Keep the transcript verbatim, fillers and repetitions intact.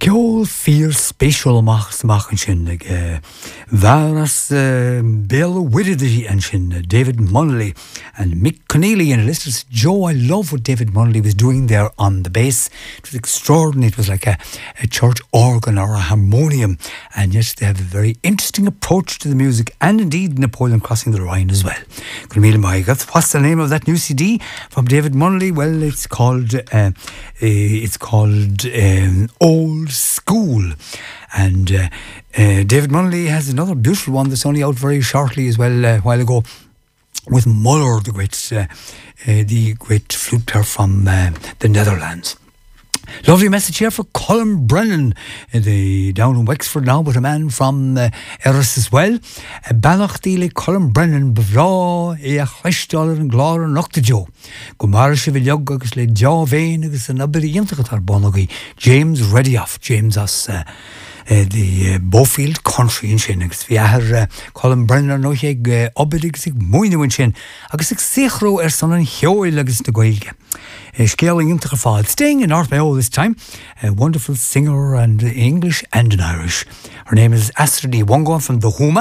Ceol fíor spéisiúil amach machen sin ag Bhearras Bill Whittidy and sin David Munnelly and Mick Connelly and listeners. Joe, I love what David Munnelly was doing there on the bass. It was extraordinary. It was like a, a church organ or a harmonium, and yet they have a very interesting approach to the music, and indeed Napoleon Crossing the Rhine as well. What's the name of that new C D from David Munnelly? Well, it's called uh, it's called um, Old School, and uh, uh, David Munnelly has another beautiful one that's only out very shortly as well, uh, a while ago, with Muller, the great uh, uh, the great flute player from uh, the Netherlands. Lovely message here for Colin Brennan, uh, the down in Wexford now, but a man from uh, Erris as well. Uh, Banach díle Colin Brennan bevlá é a chweistal an glár an nachta jo. Gomar se viljog agus le jo vein agus an abri yntagat bonagi. James Redioff, James as uh, uh, the uh, Beaufield Country in sin agus vi ahar uh, Colin Brennan no ag uh, obedig sig moine win sin agus ag sechro er son an hioil agus na goilge. Uh, scaling into the fall, staying in North Bay all this time, a wonderful singer and English and in Irish. Her name is Astrid Wongo from the Huma.